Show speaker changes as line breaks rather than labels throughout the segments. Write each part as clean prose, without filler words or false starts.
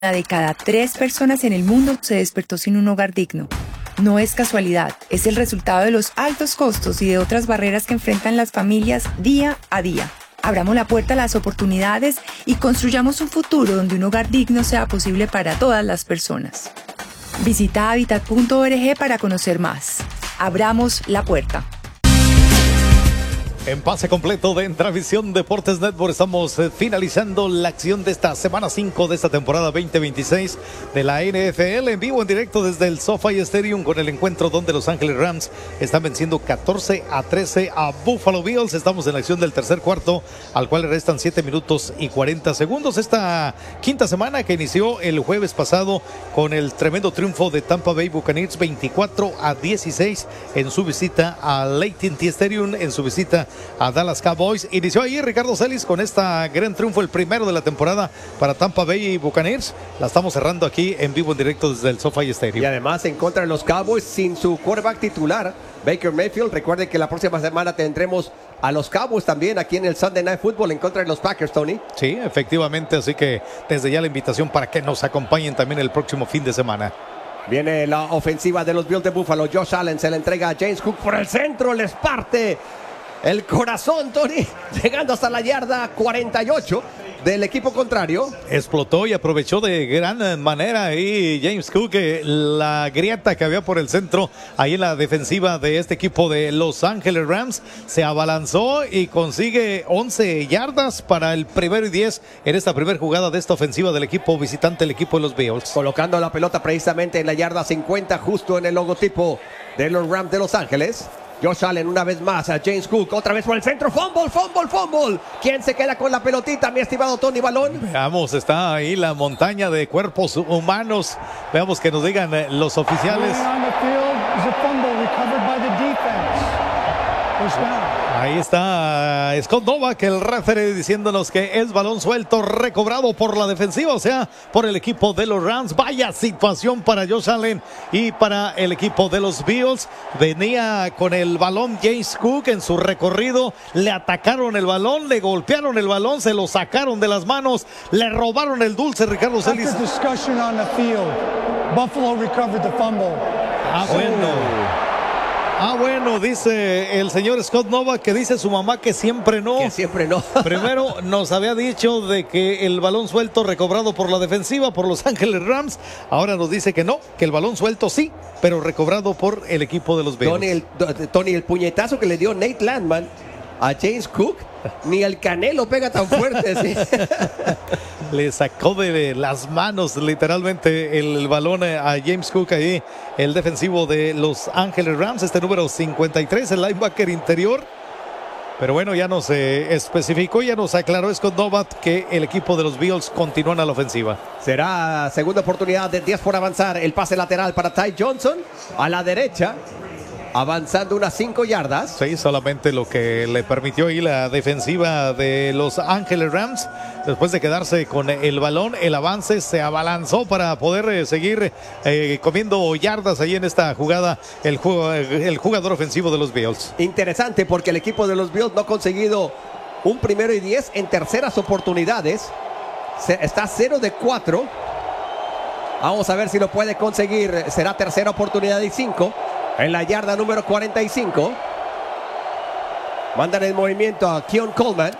de cada 3 personas en el mundo se despertó sin un hogar digno. No es casualidad, es el resultado de los altos costos y de otras barreras que enfrentan las familias día a día. Abramos la puerta a las oportunidades y construyamos un futuro donde un hogar digno sea posible para todas las personas. Visita habitat.org para conocer más. Abramos la puerta.
En pase completo de Entravisión Deportes Network estamos finalizando la acción de esta semana 5 de esta temporada 2026 de la NFL en vivo, en directo desde el SoFi Stadium con el encuentro donde Los Ángeles Rams están venciendo 14-13 a Buffalo Bills. Estamos en la acción del tercer cuarto, al cual le restan 7 minutos y 40 segundos. Esta quinta semana que inició el jueves pasado con el tremendo triunfo de Tampa Bay Buccaneers 24-16 en su visita al AT&T Stadium, en su visita a Dallas Cowboys. Inició ahí Ricardo Celis con esta gran triunfo, el primero de la temporada para Tampa Bay y Buccaneers. La estamos cerrando aquí en vivo, en directo desde el SoFi Stadium.
Y además en contra de los Cowboys sin su quarterback titular, Baker Mayfield. Recuerden que la próxima semana tendremos a los Cowboys también aquí en el Sunday Night Football en contra de los Packers, Tony.
Sí, efectivamente, así que desde ya la invitación para que nos acompañen también el próximo fin de semana.
Viene la ofensiva de los Bills de Buffalo. Josh Allen se la entrega a James Cook por el centro, les parte el corazón, Tony, llegando hasta la yarda 48 del equipo contrario.
Explotó y aprovechó de gran manera ahí James Cook la grieta que había por el centro ahí en la defensiva de este equipo de Los Ángeles Rams. Se abalanzó y consigue 11 yardas para el 1º y 10 en esta primera jugada de esta ofensiva del equipo visitante, el equipo de los Bills.
Colocando la pelota precisamente en la yarda 50, justo en el logotipo de los Rams de Los Ángeles. Josh Allen una vez más a James Cook, otra vez por el centro, fumble. ¿Quién se queda con la pelotita, mi estimado Tony Balón?
Veamos, está ahí la montaña de cuerpos humanos. Veamos que nos digan los oficiales. Ahí está Scott Novak, el referee, diciéndonos que es balón suelto recobrado por la defensiva, o sea, por el equipo de los Rams. Vaya situación para Josh Allen y para el equipo de los Bills. Venía con el balón James Cook en su recorrido, le atacaron el balón, le golpearon el balón, se lo sacaron de las manos, le robaron el dulce, Ricardo Celis. Bueno, dice el señor Scott Novak que dice su mamá que siempre no.
Que siempre no.
Primero nos había dicho de que el balón suelto recobrado por la defensiva, por Los Ángeles Rams. Ahora nos dice que no, que el balón suelto sí, pero recobrado por el equipo de los Bills.
Tony, el puñetazo que le dio Nate Landman a James Cook, ni el Canelo pega tan fuerte. ¿Sí?
Le sacó de las manos literalmente el balón a James Cook ahí, el defensivo de Los Ángeles Rams, este número 53, el linebacker interior. Pero bueno, ya nos especificó, ya nos aclaró Scott Novak que el equipo de los Bills continúa a la ofensiva.
Será segunda oportunidad de 10 por avanzar. El pase lateral para Ty Johnson a la derecha, avanzando unas 5 yardas.
Sí, solamente lo que le permitió ahí la defensiva de Los Ángeles Rams. Después de quedarse con el balón, el avance se abalanzó para poder seguir comiendo yardas ahí en esta jugada el jugador ofensivo de los Bills.
Interesante porque el equipo de los Bills no ha conseguido un 1º y 10 en terceras oportunidades. Está 0 de 4. Vamos a ver si lo puede conseguir. Será tercera oportunidad y 5. En la yarda número 45. Mandan el movimiento a Keon Coleman.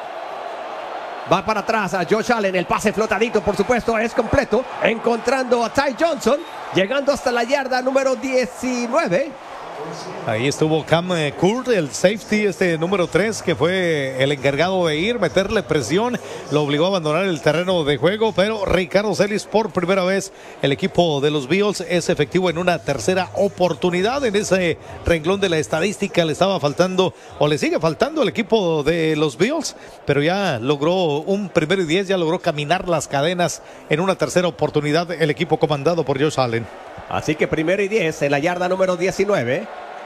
Va para atrás a Josh Allen. El pase flotadito, por supuesto, es completo. Encontrando a Ty Johnson. Llegando hasta la yarda número 19.
Ahí estuvo Cam Kurt, el safety, número 3, que fue el encargado de ir, meterle presión, lo obligó a abandonar el terreno de juego, pero Ricardo Celis, por primera vez, el equipo de los Bills es efectivo en una tercera oportunidad. En ese renglón de la estadística le estaba faltando, o le sigue faltando al equipo de los Bills, pero ya logró un 1º y 10, ya logró caminar las cadenas en una tercera oportunidad el equipo comandado por Josh Allen.
Así que 1º y 10 en la yarda número 19.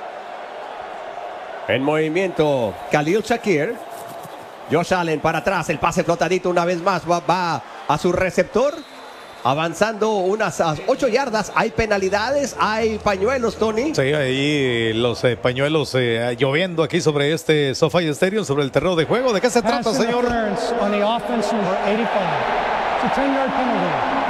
En movimiento Khalil Shakir. Josh Allen para atrás, el pase flotadito una vez más, va a su receptor. Avanzando unas 8 yardas. Hay penalidades, hay pañuelos, Tony.
Sí, ahí los pañuelos lloviendo aquí sobre este SoFi Stadium, sobre el terreno de juego. ¿De qué se trata, señor?
On the offense, number 85. It's a 10-yard penalty.